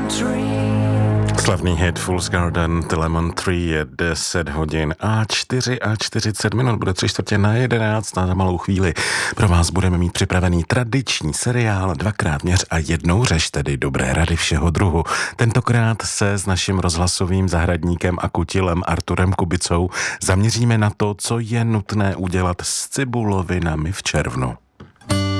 Slavný hit Fool's Garden, The Lemon Tree, je 10 hodin a 40 minut, bude 11:45 a za malou chvíli pro vás budeme mít připravený tradiční seriál Dvakrát měř a jednou řeš, tedy dobré rady všeho druhu. Tentokrát se s naším rozhlasovým zahradníkem a kutilem Arturem Kubicou zaměříme na to, co je nutné udělat s cibulovinami v červnu.